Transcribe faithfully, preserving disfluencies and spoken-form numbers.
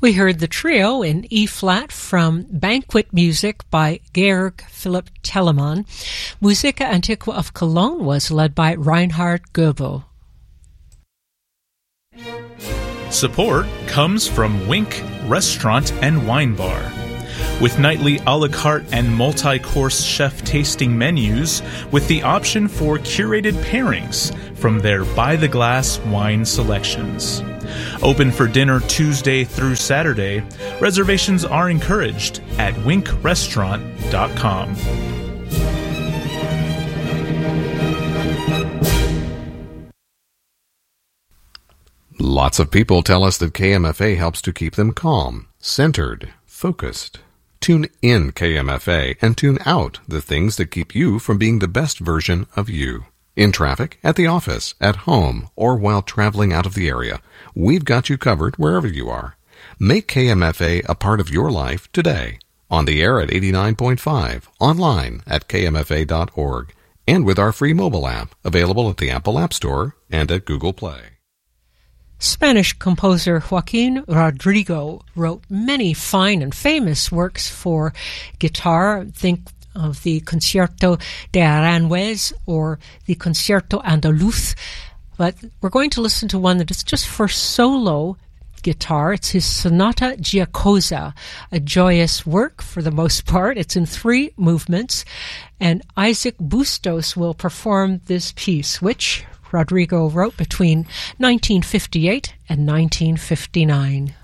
We heard the trio in E-flat from Banquet Music by Georg Philipp Telemann. Musica Antiqua of Cologne was led by Reinhard Goebel. Support comes from Wink Restaurant and Wine Bar. With nightly a la carte and multi-course chef tasting menus with the option for curated pairings from their by-the-glass wine selections. Open for dinner Tuesday through Saturday. Reservations are encouraged at wink restaurant dot com. Lots of people tell us that K M F A helps to keep them calm, centered, focused. Tune in K M F A and tune out the things that keep you from being the best version of you. In traffic, at the office, at home, or while traveling out of the area, we've got you covered wherever you are. Make K M F A a part of your life today. On the air at eighty-nine point five, online at k m f a dot org, and with our free mobile app available at the Apple App Store and at Google Play. Spanish composer Joaquin Rodrigo wrote many fine and famous works for guitar. Think of the Concierto de Aranjuez or the Concierto Andaluz. But we're going to listen to one that is just for solo guitar. It's his Sonata Giacosa, a joyous work for the most part. It's in three movements. And Isaac Bustos will perform this piece, which Rodrigo wrote between nineteen fifty-eight and nineteen fifty-nine.